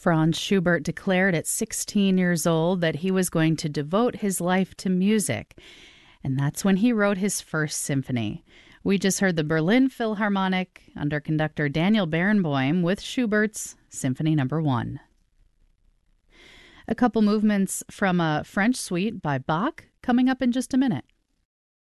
Franz Schubert declared at 16 years old that he was going to devote his life to music, and that's when he wrote his first symphony. We just heard the Berlin Philharmonic under conductor Daniel Barenboim with Schubert's Symphony No. 1. A couple movements from a French suite by Bach coming up in just a minute.